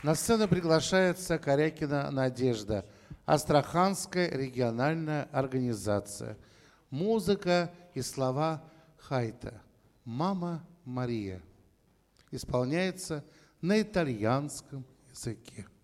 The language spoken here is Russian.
На сцену приглашается Корякина Надежда, Астраханская региональная организация. Музыка и слова Хайта «Мама Мария» исполняется на итальянском языке.